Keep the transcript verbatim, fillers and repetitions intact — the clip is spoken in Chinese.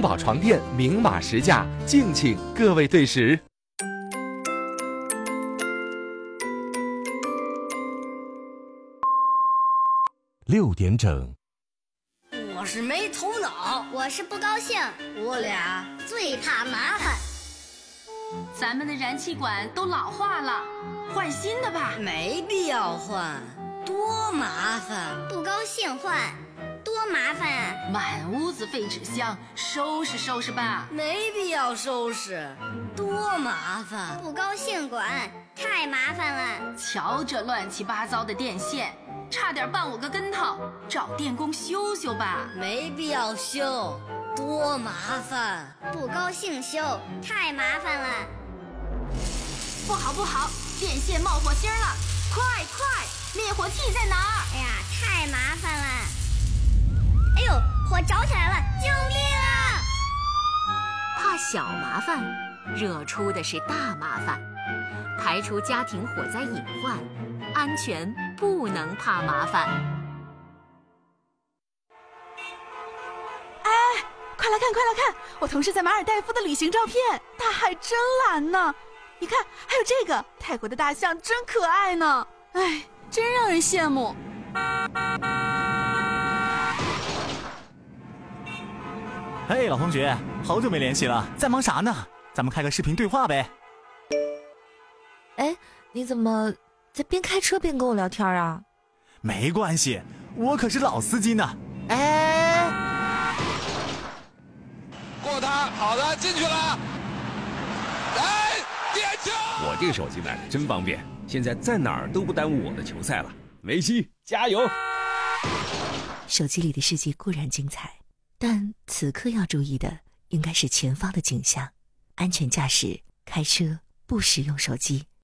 宝床垫明码实价，敬请各位对时。 六点整。 我是没头脑， 我是不高兴， 我俩最怕麻烦。 咱们的燃气管都老化了，换新的吧。 没必要换，多麻烦。 不高兴换，多麻烦啊！ 满屋子废纸箱，收拾收拾吧。 没必要收拾，多麻烦。 不高兴管，太麻烦了。 瞧这乱七八糟的电线，差点绊我个跟头，找电工修修吧。 没必要修，多麻烦。 不高兴修，太麻烦了。 不好不好，电线冒火星了，快快，灭火器在哪儿？ 哎呀，太麻烦了。哎呦，火着起来了，救命啊！ 怕小麻烦，惹出的是大麻烦。排除家庭火灾隐患，安全不能怕麻烦。 哎，快来看快来看，我同事在马尔代夫的旅行照片，大海真蓝呢。你看，还有这个泰国的大象真可爱呢。哎，真让人羡慕。 嘿，老同学，好久没联系了，在忙啥呢？咱们开个视频对话呗。 哎，你怎么在边开车边跟我聊天啊？ 没关系，我可是老司机呢。哎， 过他，好的，进去了。哎，点球！ 我这个手机买的真方便，现在在哪儿都不耽误我的球赛了。梅西，加油！ 手机里的世界固然精彩，但此刻要注意的应该是前方的景象。安全驾驶，开车不使用手机。